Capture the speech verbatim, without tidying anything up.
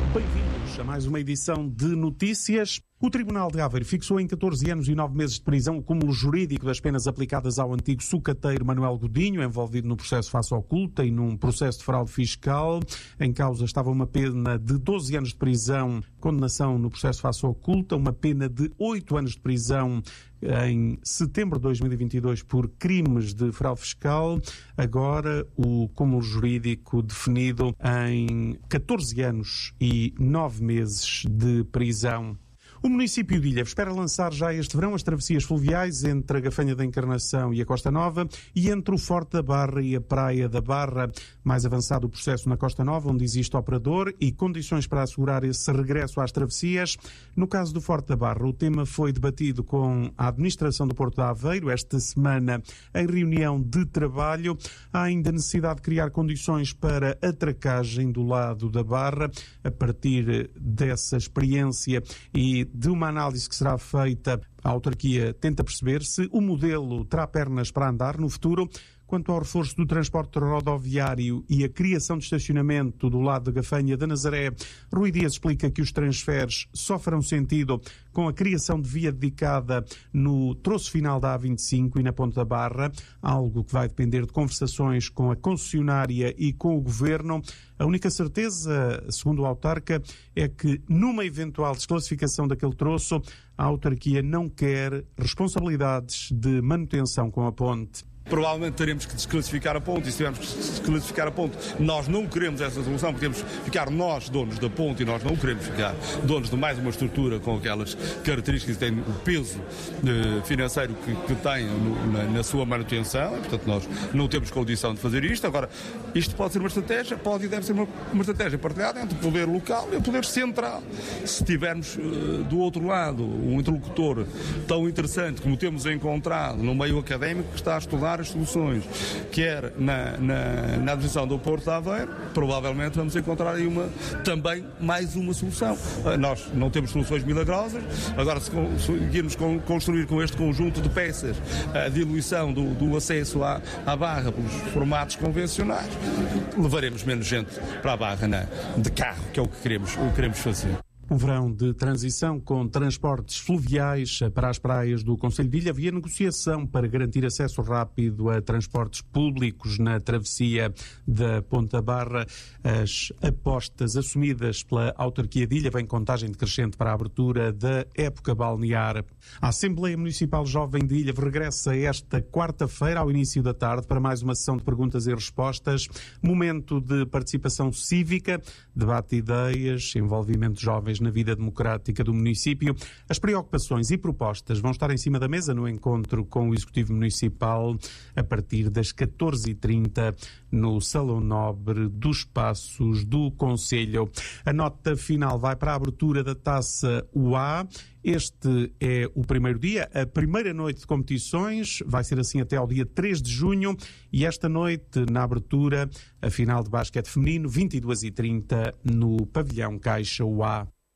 Bem-vindos a mais uma edição de notícias. O Tribunal de Aveiro fixou em catorze anos e nove meses de prisão o cúmulo jurídico das penas aplicadas ao antigo sucateiro Manuel Godinho, envolvido no processo face oculta e num processo de fraude fiscal. Em causa estava uma pena de doze anos de prisão, condenação no processo face oculta, uma pena de oito anos de prisão em setembro de dois mil e vinte e dois por crimes de fraude fiscal. Agora o cúmulo jurídico definido em catorze anos e nove meses de prisão. O município de Ilha espera lançar já este verão as travessias fluviais entre a Gafanha da Encarnação e a Costa Nova e entre o Forte da Barra e a Praia da Barra. Mais avançado o processo na Costa Nova, onde existe operador e condições para assegurar esse regresso às travessias. No caso do Forte da Barra, o tema foi debatido com a administração do Porto de Aveiro esta semana em reunião de trabalho. Há ainda necessidade de criar condições para atracagem do lado da Barra. A partir dessa experiência e de uma análise que será feita, a autarquia tenta perceber se o modelo terá pernas para andar no futuro. Quanto ao reforço do transporte rodoviário e a criação de estacionamento do lado da Gafanha da Nazaré, Rui Dias explica que os transferes só farão sentido com a criação de via dedicada no troço final da A vinte e cinco e na Ponte da Barra, algo que vai depender de conversações com a concessionária e com o Governo. A única certeza, segundo o autarca, é que numa eventual desclassificação daquele troço, a autarquia não quer responsabilidades de manutenção com a ponte. Provavelmente teremos que desclassificar a ponte, e se tivermos que desclassificar a ponte, nós não queremos essa solução, porque temos que ficar nós donos da ponte e nós não queremos ficar donos de mais uma estrutura com aquelas características que têm o peso eh, financeiro que, que tem no, na, na sua manutenção, e, portanto nós não temos condição de fazer isto. Agora, isto pode ser uma estratégia, pode e deve ser uma, uma estratégia partilhada entre o poder local e o poder central. Se tivermos eh, do outro lado um interlocutor tão interessante como temos encontrado no meio académico que está a estudar as soluções, quer na, na, na administração do Porto de Aveiro, provavelmente vamos encontrar aí uma, também mais uma solução. Nós não temos soluções milagrosas, agora se conseguirmos construir com este conjunto de peças a diluição do, do acesso à, à Barra pelos formatos convencionais, levaremos menos gente para a Barra na, de carro, que é o que queremos, o que queremos fazer. Um verão de transição com transportes fluviais para as praias do Concelho de Ilha. Havia negociação para garantir acesso rápido a transportes públicos na travessia da Ponte da Barra. As apostas assumidas pela autarquia de Ilha vêm contagem decrescente para a abertura da época balnear. A Assembleia Municipal Jovem de Ilha regressa esta quarta-feira ao início da tarde para mais uma sessão de perguntas e respostas. Momento de participação cívica, debate de ideias, envolvimento de jovens na vida democrática do município. As preocupações e propostas vão estar em cima da mesa no encontro com o Executivo Municipal a partir das catorze e trinta no Salão Nobre dos Passos do Concelho. A nota final vai para a abertura da Taça U A. Este é o primeiro dia, a primeira noite de competições, vai ser assim até ao dia três de junho, e esta noite, na abertura, a final de basquete feminino, vinte e duas e trinta no Pavilhão Caixa U A.